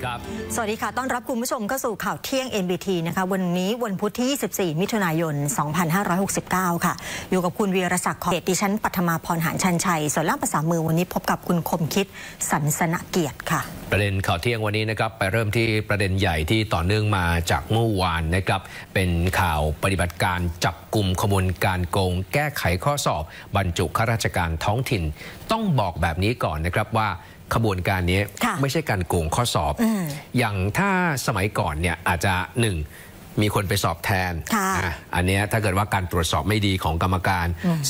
ครับสวัสดีค่ะต้อนรับคุณผู้ชมเข้าสู่ข่าวเที่ยง NBT นะคะวันนี้วันพุธที่ 24 มิถุนายน 2569 ค่ะอยู่กับคุณวีรศักดิ์ขอเดชดิฉันปัทมาพรหานชันชัยส่วนล่ามภาษามือวันนี้พบกับคุณคมคิดสันสนเกียรติค่ะประเด็นข่าวเที่ยงวันนี้นะครับไปเริ่มที่ประเด็นใหญ่ที่ต่อเนื่องมาจากเมื่อวานนะครับเป็นข่าวปฏิบัติการจับกลุ่มขบวนการโกงแก้ไขข้อสอบบรรจุข้าราชการท้องถิ่นต้องบอกแบบนี้ก่อนนะครับว่าขบวนการนี้ไม่ใช่การโกงข้อสอบอย่างถ้าสมัยก่อนเนี่ยอาจจะ1มีคนไปสอบแทนอันนี้ถ้าเกิดว่าการตรวจสอบไม่ดีของกรรมการ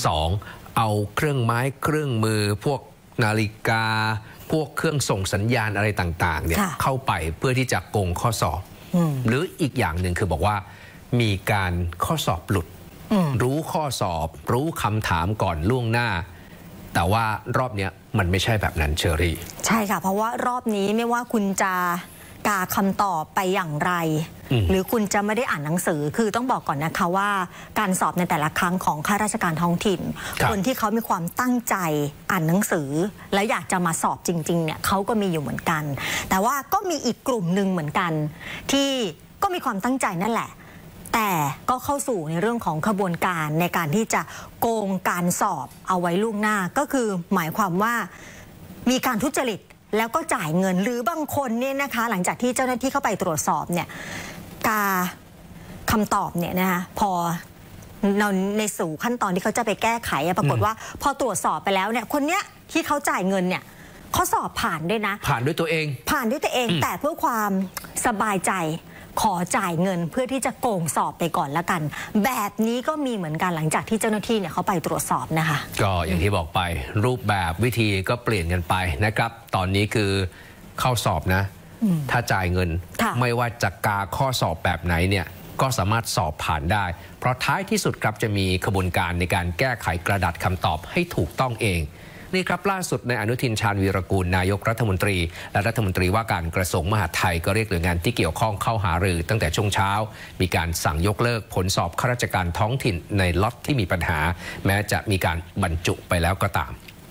2เอาเครื่องไม้เครื่องมือพวกนาฬิกาพวกเครื่องส่งสัญญาณอะไรต่างๆเนี่ยเข้าไปเพื่อที่จะโกงข้อสอบหรืออีกอย่างหนึ่งคือบอกว่ามีการข้อสอบหลุดรู้ข้อสอบรู้คำถามก่อนล่วงหน้าแต่ว่ารอบนี้มันไม่ใช่แบบนั้นเชอรี่ใช่ค่ะเพราะว่ารอบนี้ไม่ว่าคุณจะกาคำตอบไปอย่างไรหรือคุณจะไม่ได้อ่านหนังสือคือต้องบอกก่อนนะคะว่าการสอบในแต่ละครั้งของข้าราชการท้องถิ่นคนที่เขามีความตั้งใจอ่านหนังสือแล้วอยากจะมาสอบจริงๆเนี่ยเขาก็มีอยู่เหมือนกันแต่ว่าก็มีอีกกลุ่มหนึ่งเหมือนกันที่ก็มีความตั้งใจนั่นแหละแต่ก็เข้าสู่ในเรื่องของขบวนการในการที่จะโกงการสอบเอาไว้ล่วงหน้าก็คือหมายความว่ามีการทุจริตแล้วก็จ่ายเงินหรือบางคนเนี่ยนะคะหลังจากที่เจ้าหน้าที่เข้าไปตรวจสอบเนี่ยกาคำตอบเนี่ยนะคะพอในสู่ขั้นตอนที่เขาจะไปแก้ไขปรากฏว่าพอตรวจสอบไปแล้วเนี่ยคนเนี้ยที่เขาจ่ายเงินเนี่ยเขาสอบผ่านด้วยนะผ่านด้วยตัวเองแต่เพื่อความสบายใจขอจ่ายเงินเพื่อที่จะโกงสอบไปก่อนละกันแบบนี้ก็มีเหมือนกันหลังจากที่เจ้าหน้าที่เนี่ยเขาไปตรวจสอบนะคะก็อย่างที่บอกไปรูปแบบวิธีก็เปลี่ยนกันไปนะครับตอนนี้คือเข้าสอบนะถ้าจ่ายเงินไม่ว่าจะกาข้อสอบแบบไหนเนี่ยก็สามารถสอบผ่านได้เพราะท้ายที่สุดครับจะมีขบวนการในการแก้ไขกระดาษคำตอบให้ถูกต้องเองนี่ครับล่าสุดในอนุทินชาญวีรกูลนายกรัฐมนตรีและรัฐมนตรีว่าการกระทรวงมหาดไทยก็เรียกหน่วยงานที่เกี่ยวข้องเข้าหารือตั้งแต่ช่วงเช้ามีการสั่งยกเลิกผลสอบข้าราชการท้องถิ่นในล็อตที่มีปัญหาแม้จะมีการบรรจุไปแล้วก็ตาม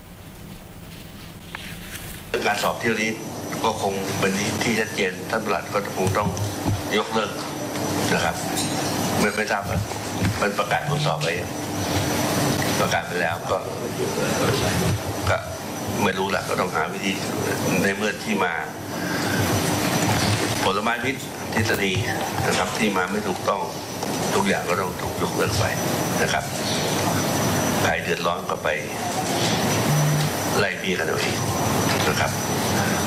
การสอบเที่ยวนี้ก็คงเป็นที่ชัดเจนท่านปลัดก็คงต้องยกเลิกนะครับไม่ทราบว่ามันประกาศผลสอบไปประกาศไปแล้วก็ไม่รู้แหละก็ต้องหาวิธีในเมื่อที่มาผลไม้พิษทฤษฎีนะครับที่มาไม่ถูกต้องทุกอย่างก็ต้องถูกยกเลิกไปนะครับใครเดือดร้อนก็ไปไล่บี้กันเอาเองนะครับ